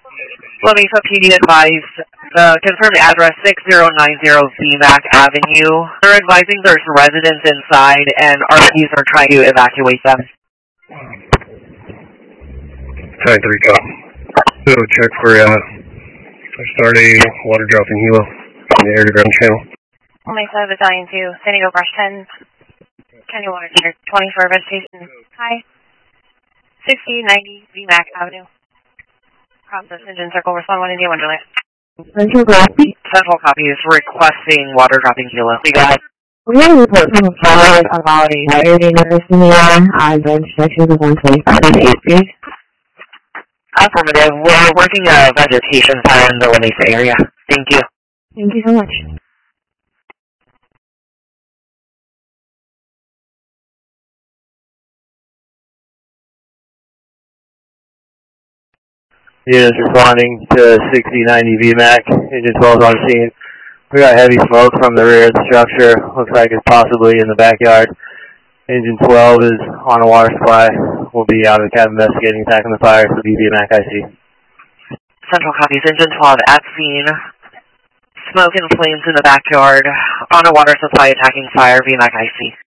Let me put PD advised. Confirm the address 6090 VMAC Avenue. They're advising there's residents inside and RPs are trying to evacuate them. Time 3 cop. So check for start a water dropping helo on the air to ground channel. Mesa Battalion 2, San Diego Brush 10. County Water Center 24 vegetation. Hi. 6090 VMAC Avenue. Process engine circle, respond 1 India 1 Juliet. Central copy. Central copy is requesting water dropping helo. We got We have a report from a fire about a fire being noticed in the air on bench sections of 125 and 8 feet. affirmative. We're working a vegetation fire in the La Mesa area. Thank you. Thank you so much. Units responding to 6090 VMAC, engine 12 on scene. We got heavy smoke from the rear of the structure. Looks like it's possibly in the backyard. Engine 12 is on a water supply. We'll be out of the cab investigating attack on the fire, so be VMAC IC. Central copies, engine 12 at scene. Smoke and flames in the backyard. On a water supply attacking fire, VMAC IC.